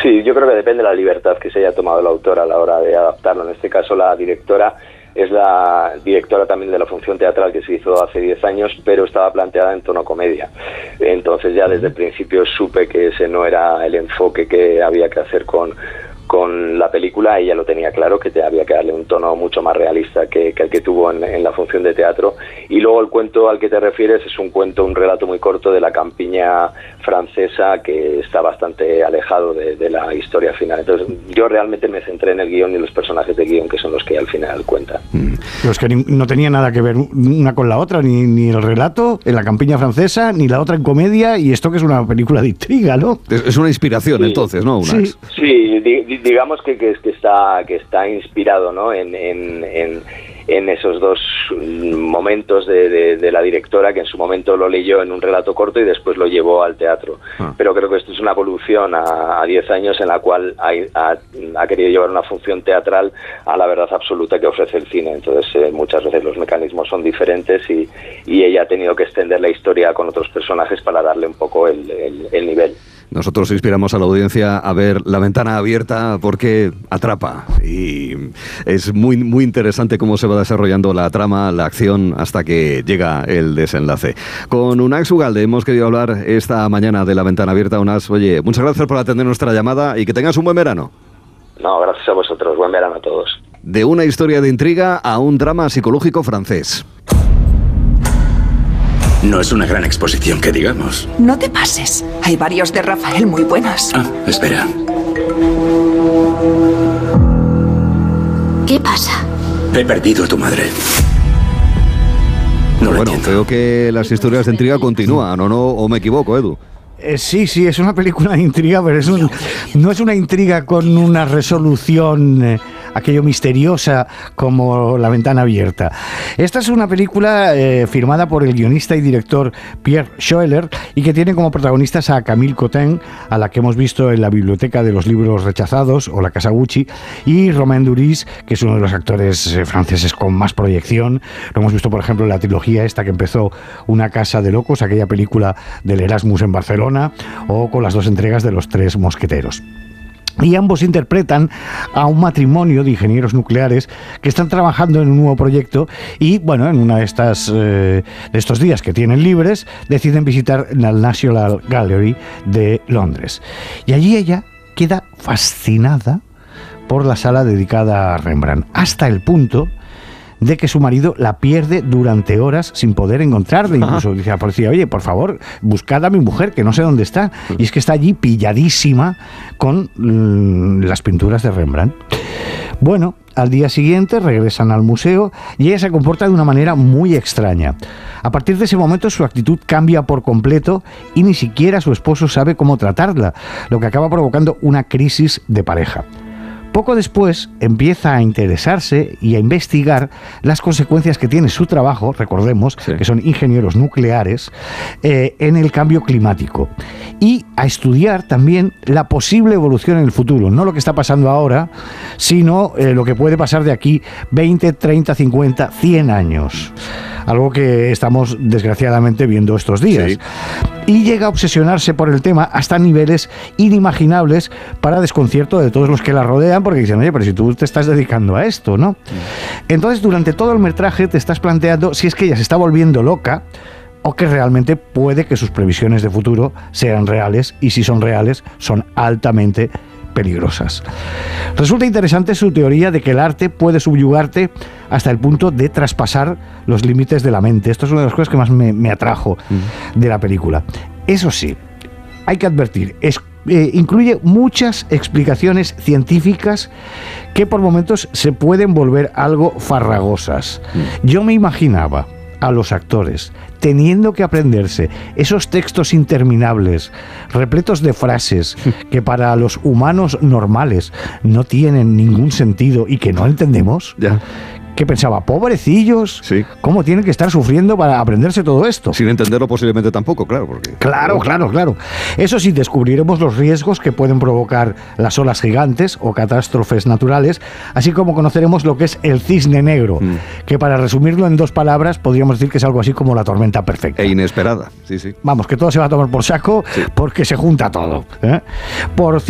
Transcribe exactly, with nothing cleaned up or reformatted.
Sí, yo creo que depende de la libertad que se haya tomado el autor a la hora de adaptarlo. En este caso, la directora es la directora también de la función teatral que se hizo hace diez años, pero estaba planteada en tono comedia. Entonces ya desde el principio supe que ese no era el enfoque que había que hacer con, con la película. Ella lo tenía claro, que te había que darle un tono mucho más realista que, que el que tuvo en, en la función de teatro. Y luego el cuento al que te refieres es un cuento, un relato muy corto de la campiña francesa que está bastante alejado de, de la historia final. Entonces yo realmente me centré en el guión y los personajes de guión, que son los que al final cuentan. Mm. Pero es que ni, no tenía nada que ver una con la otra, ni, ni el relato en la campiña francesa, ni la otra en comedia, y esto que es una película de intriga, ¿no? Es, es una inspiración, sí. Entonces, ¿no? Unax? Sí, sí di, di, digamos que, que, que, está, que está inspirado, ¿no? en, en, en en esos dos momentos de, de, de la directora, que en su momento lo leyó en un relato corto y después lo llevó al teatro. Ah. Pero creo que esto es una evolución a diez años en la cual hay, ha, ha querido llevar una función teatral a la verdad absoluta que ofrece el cine. Entonces eh, muchas veces los mecanismos son diferentes y, y ella ha tenido que extender la historia con otros personajes para darle un poco el, el, el nivel. Nosotros inspiramos a la audiencia a ver La Ventana Abierta porque atrapa y es muy, muy interesante cómo se va desarrollando la trama, la acción, hasta que llega el desenlace. Con Unax Ugalde hemos querido hablar esta mañana de La Ventana Abierta. Unax, oye, muchas gracias por atender nuestra llamada y que tengas un buen verano. No, gracias a vosotros. Buen verano a todos. De una historia de intriga a un drama psicológico francés. No es una gran exposición, que digamos. No te pases. Hay varios de Rafael muy buenos. Ah, espera. ¿Qué pasa? He perdido a tu madre. No lo bueno, entiendo. Creo que las historias de intriga continúan, ¿o no? ¿O me equivoco, Edu? Eh, sí, sí, es una película de intriga, pero es un, no es una intriga con una resolución eh, aquello misteriosa como La Ventana Abierta. Esta es una película eh, firmada por el guionista y director Pierre Schoeller y que tiene como protagonistas a Camille Cotin, a la que hemos visto en La Biblioteca de los Libros Rechazados o La Casa Gucci, y Romain Duris, que es uno de los actores eh, franceses con más proyección. Lo hemos visto, por ejemplo, en la trilogía esta que empezó Una Casa de Locos, aquella película del Erasmus en Barcelona, o con las dos entregas de Los Tres Mosqueteros. Y ambos interpretan a un matrimonio de ingenieros nucleares que están trabajando en un nuevo proyecto y, bueno, en una de estas eh, de estos días que tienen libres, deciden visitar la National Gallery de Londres. Y allí ella queda fascinada por la sala dedicada a Rembrandt, hasta el punto de que su marido la pierde durante horas sin poder encontrarla. Incluso dice a la policía, oye, por favor, buscad a mi mujer, que no sé dónde está. Y es que está allí pilladísima con mmm, las pinturas de Rembrandt. Bueno, al día siguiente regresan al museo y ella se comporta de una manera muy extraña. A partir de ese momento su actitud cambia por completo y ni siquiera su esposo sabe cómo tratarla, lo que acaba provocando una crisis de pareja. Poco después empieza a interesarse y a investigar las consecuencias que tiene su trabajo, recordemos sí. que son ingenieros nucleares, eh, en el cambio climático. Y a estudiar también la posible evolución en el futuro, no lo que está pasando ahora, sino eh, lo que puede pasar de aquí veinte, treinta, cincuenta, cien años. Algo que estamos desgraciadamente viendo estos días. Sí. Y llega a obsesionarse por el tema hasta niveles inimaginables para desconcierto de todos los que la rodean, porque dicen, oye, pero si tú te estás dedicando a esto, ¿no? Sí. Entonces, durante todo el metraje te estás planteando si es que ella se está volviendo loca o que realmente puede que sus previsiones de futuro sean reales, y si son reales, son altamente peligrosas. Resulta interesante su teoría de que el arte puede subyugarte hasta el punto de traspasar los límites de la mente. Esto es una de las cosas que más me, me atrajo mm. de la película. Eso sí, hay que advertir, es, eh, incluye muchas explicaciones científicas que por momentos se pueden volver algo farragosas. Mm. Yo me imaginaba a los actores teniendo que aprenderse esos textos interminables, repletos de frases que para los humanos normales no tienen ningún sentido y que no entendemos, ya. que pensaba, pobrecillos, sí. ¿cómo tienen que estar sufriendo para aprenderse todo esto? Sin entenderlo posiblemente tampoco, claro. Porque... Claro, claro, claro. Eso sí, descubriremos los riesgos que pueden provocar las olas gigantes o catástrofes naturales, así como conoceremos lo que es el cisne negro, mm. que para resumirlo en dos palabras, podríamos decir que es algo así como la tormenta perfecta. E inesperada, sí, sí. Vamos, que todo se va a tomar por saco sí. porque se junta todo. ¿eh? Por